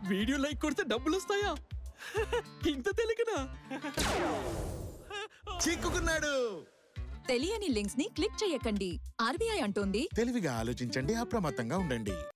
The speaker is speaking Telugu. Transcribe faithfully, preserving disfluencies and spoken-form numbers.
వీడియో లైక్ కొడితే డబ్బులు వస్తాయా? ఇంత తెలియకనా? చిక్కుకున్నాడు. తెలియని లింక్స్ ని క్లిక్ చేయకండి. ఆర్బీఐ అంటోంది, తెలివిగా ఆలోచించండి, అప్రమత్తంగా ఉండండి.